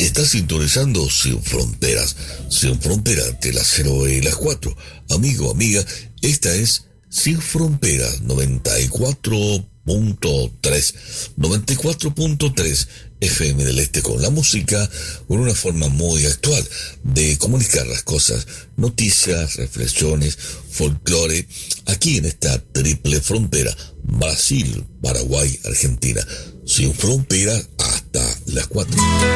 Estás sintonizando Sin Fronteras, de las 0 y las 4. Amigo, amiga, esta es Sin Fronteras 94.3 FM del Este, con la música, con una forma muy actual de comunicar las cosas, noticias, reflexiones, folclore, aquí en esta triple frontera, Brasil, Paraguay, Argentina. Sin Fronteras hasta las 4.